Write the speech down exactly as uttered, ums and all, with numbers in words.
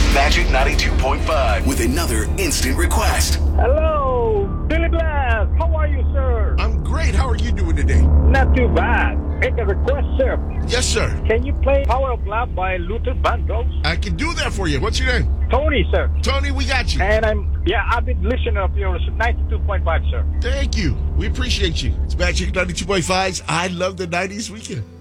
Magic ninety-two point five with another instant request. Hello, Billy Blast. How are you, sir? I'm great. How are you doing today? Not too bad. Make a request, sir. Yes, sir. Can you play Power of Love by Luther Vandross? I can do that for you. What's your name? Tony, sir. Tony, we got you. And I'm, yeah, I've been listener of yours, ninety-two point five, sir. Thank you. We appreciate you. It's Magic ninety-two point five's I Love the nineties Weekend.